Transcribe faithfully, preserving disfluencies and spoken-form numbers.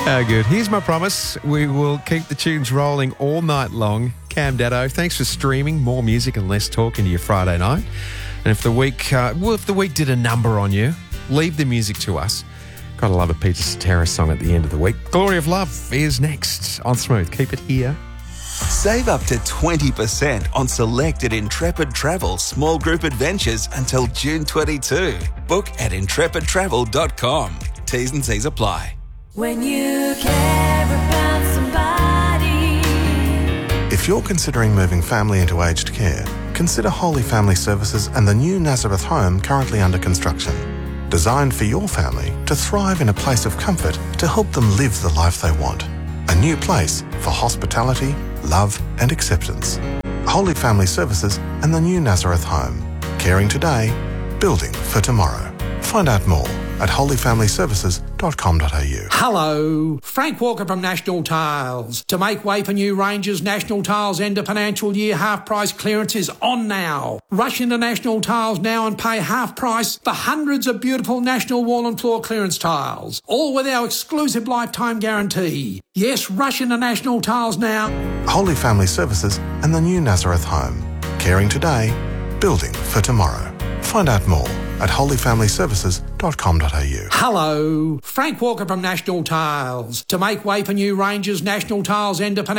Oh, good. Here's my promise. We will keep the tunes rolling all night long. Cam Daddo, thanks for streaming. More music and less talk into your Friday night. And if the week, uh, well, if the week did a number on you, leave the music to us. Gotta love a Peter Cetera song at the end of the week. Glory of Love is next on Smooth. Keep it here. Save up to twenty percent on selected Intrepid Travel small group adventures until June twenty-second. Book at intrepid travel dot com. T's and C's apply. When you care about somebody. If you're considering moving family into aged care, consider Holy Family Services and the new Nazareth home currently under construction. Designed for your family to thrive in a place of comfort to help them live the life they want. A new place for hospitality, love and acceptance. Holy Family Services and the new Nazareth home. Caring today, building for tomorrow. Find out more at holy family services dot com dot a u. Hello, Frank Walker from National Tiles. To make way for new ranges, National Tiles end of financial year half price clearance is on now. Rush into National Tiles now and pay half price for hundreds of beautiful National wall and floor clearance tiles, all with our exclusive lifetime guarantee. Yes, rush into National Tiles now. Holy Family Services and the new Nazareth home. Caring today, building for tomorrow. Find out more at holy family services dot com dot a u. Hello, Frank Walker from National Tiles. To make way for new ranges, National Tiles end of financial